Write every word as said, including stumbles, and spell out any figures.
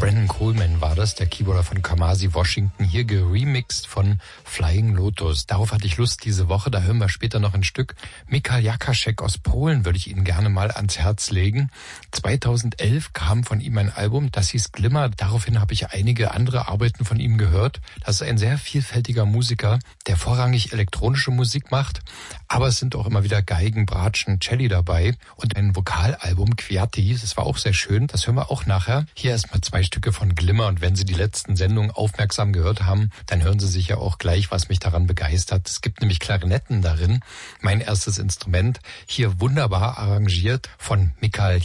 Brandon Coleman war das, der Keyboarder von Kamasi Washington, hier geremixed von Flying Lotus. Darauf hatte ich Lust diese Woche, da hören wir später noch ein Stück. Michal Jakaszek aus Polen würde ich Ihnen gerne mal ans Herz legen. zweitausendelf kam von ihm ein Album, das hieß Glimmer. Daraufhin habe ich einige andere Arbeiten von ihm gehört. Das ist ein sehr vielfältiger Musiker, der vorrangig elektronische Musik macht, aber es sind auch immer wieder Geigen, Bratschen, Celli dabei und ein Vokalalbum, Kwiaty, das war auch sehr schön, das hören wir auch nachher. Hier erstmal zwei Stücke von Glimmer und wenn Sie die letzten Sendungen aufmerksam gehört haben, dann hören Sie sicher auch gleich, was mich daran begeistert. Es gibt nämlich Klarinetten darin, mein erstes Instrument, hier wunderbar arrangiert von Michal